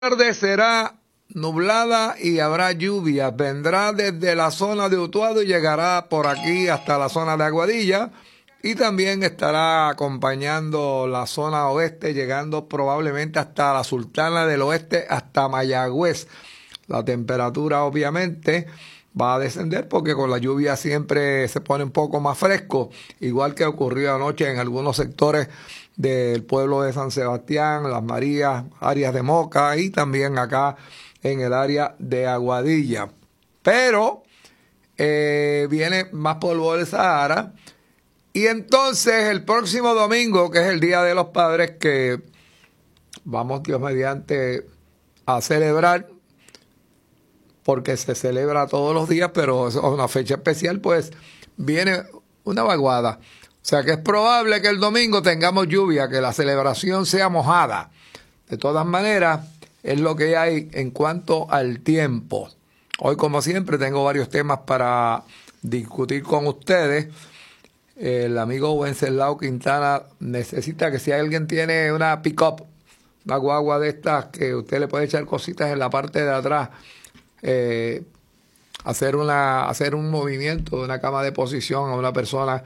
Tarde será nublada y habrá lluvia. Vendrá desde la zona de Utuado y llegará por aquí hasta la zona de Aguadilla. Y también estará acompañando la zona oeste, llegando probablemente hasta la Sultana del Oeste, hasta Mayagüez. La temperatura obviamente va a descender porque con la lluvia siempre se pone un poco más fresco, igual que ocurrió anoche en algunos sectores del pueblo de San Sebastián, Las Marías, áreas de Moca y también acá en el área de Aguadilla. Pero viene más polvo del Sahara y entonces el próximo domingo, que es el Día de los Padres, que vamos Dios mediante a celebrar, porque se celebra todos los días, pero es una fecha especial, pues viene una vaguada. O sea que es probable que el domingo tengamos lluvia, que la celebración sea mojada. De todas maneras, es lo que hay en cuanto al tiempo. Hoy, como siempre, tengo varios temas para discutir con ustedes. El amigo Wenceslao Quintana necesita que si alguien tiene una pick-up, una guagua de estas, que usted le puede echar cositas en la parte de atrás, hacer un movimiento de una cama de posición a una persona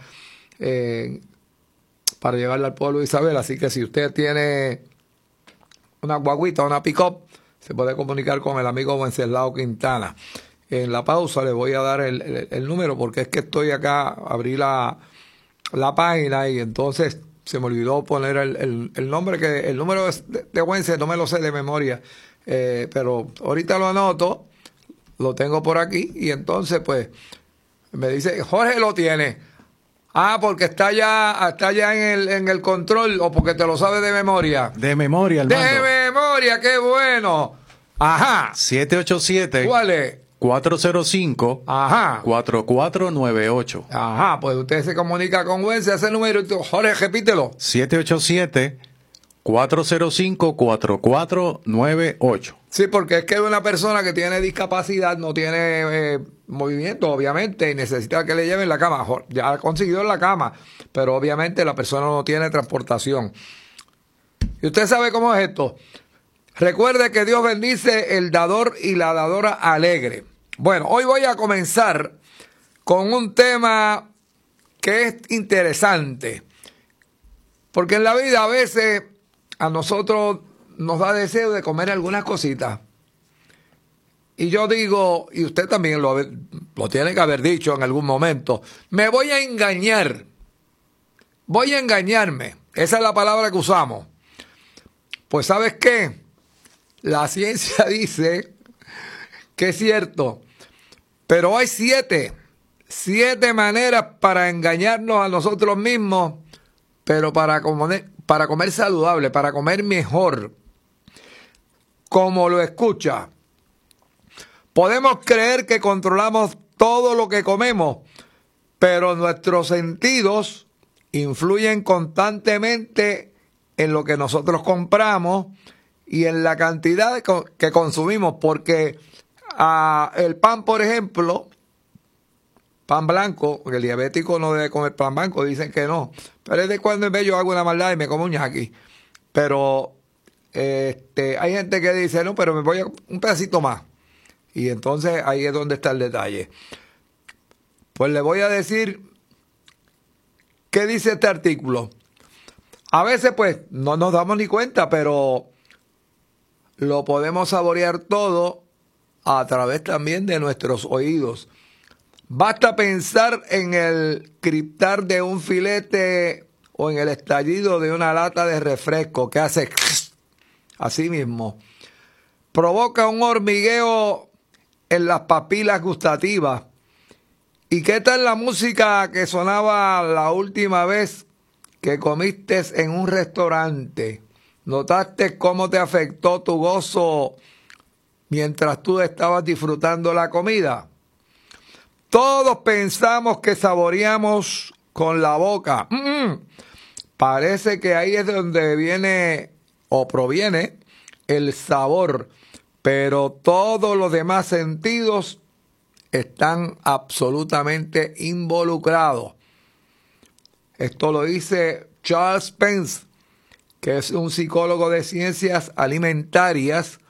para llevarla al pueblo de Isabel. Así que si usted tiene una guaguita, una pick-up, se puede comunicar con el amigo Wenceslao Quintana. En la pausa le voy a dar el número, porque es que estoy acá, abrí la página y entonces se me olvidó poner el nombre, que el número de Wences no me lo sé de memoria, pero ahorita lo anoto, lo tengo por aquí y entonces pues me dice, Jorge lo tiene. Ah, porque está ya en el control, o porque te lo sabes de memoria. De memoria, hermano. De memoria, qué bueno. Ajá. 787. ¿Cuál es? 405. Ajá. 4498. Ajá, pues usted se comunica con Wences, hace el número, Jorge, repítelo. 787-405-4498. Sí, porque es que una persona que tiene discapacidad no tiene movimiento, obviamente, y necesita que le lleven la cama. Ya ha conseguido la cama, pero obviamente la persona no tiene transportación. Y usted sabe cómo es esto. Recuerde que Dios bendice el dador y la dadora alegre. Bueno, hoy voy a comenzar con un tema que es interesante, porque en la vida a veces a nosotros nos da deseo de comer algunas cositas. Y yo digo, y usted también lo tiene que haber dicho en algún momento, me voy a engañar. Voy a engañarme. Esa es la palabra que usamos. Pues ¿sabes qué? La ciencia dice que es cierto. Pero hay siete maneras para engañarnos a nosotros mismos, pero para comer saludable, para comer mejor. Como lo escucha. Podemos creer que controlamos todo lo que comemos, pero nuestros sentidos influyen constantemente en lo que nosotros compramos y en la cantidad que consumimos, porque el pan, por ejemplo, pan blanco, porque el diabético no debe comer pan blanco, dicen que no, pero es de cuando en vez yo hago una maldad y me como un ñaqui. Pero hay gente que dice, no, pero me voy a un pedacito más. Y entonces ahí es donde está el detalle. Pues le voy a decir qué dice este artículo. A veces pues no nos damos ni cuenta, pero lo podemos saborear todo a través también de nuestros oídos. Basta pensar en el criptar de un filete o en el estallido de una lata de refresco que hace así mismo. Provoca un hormigueo en las papilas gustativas. ¿Y qué tal la música que sonaba la última vez que comiste en un restaurante? ¿Notaste cómo te afectó tu gozo mientras tú estabas disfrutando la comida? Todos pensamos que saboreamos con la boca. Parece que ahí es donde viene o proviene el sabor, pero todos los demás sentidos están absolutamente involucrados. Esto lo dice Charles Spence, que es un psicólogo de ciencias alimentarias